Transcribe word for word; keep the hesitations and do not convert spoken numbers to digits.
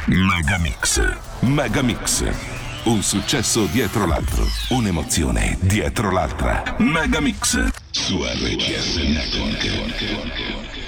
Megamix. Megamix. Un successo dietro l'altro. Un'emozione dietro l'altra. Megamix. Su R C S Network.